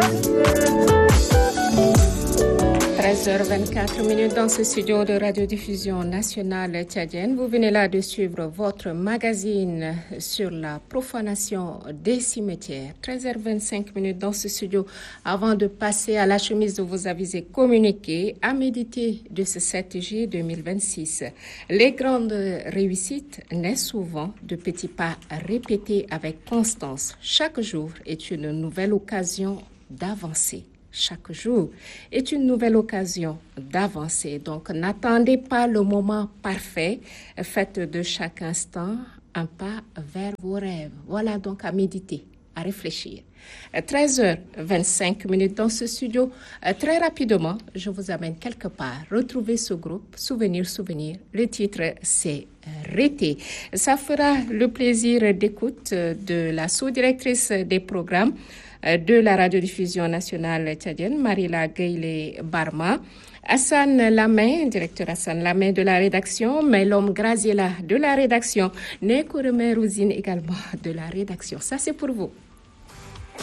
13h24 dans ce studio de radiodiffusion nationale tchadienne. Vous venez là de suivre votre magazine sur la profanation des cimetières. 13h25 dans ce studio avant de passer à la chemise de vos avisés communiqués à méditer de ce 7 juillet 2026. Les grandes réussites naissent souvent de petits pas répétés avec constance. Chaque jour est une nouvelle occasion d'avancer. Chaque jour est une nouvelle occasion d'avancer. Donc, n'attendez pas le moment parfait. Faites de chaque instant un pas vers vos rêves. Voilà donc à méditer, à réfléchir. 13h25 dans ce studio. Très rapidement, je vous amène quelque part. Retrouvez ce groupe, Souvenir. Le titre, c'est Rété. Ça fera le plaisir d'écoute de la sous-directrice des programmes de la radiodiffusion nationale tchadienne, Marila Gayle Barma, Hassan Lamé, directeur Hassan Lamé de la rédaction, Melom Graziella de la rédaction, Nekoureme Rouzine également de la rédaction. Ça, c'est pour vous.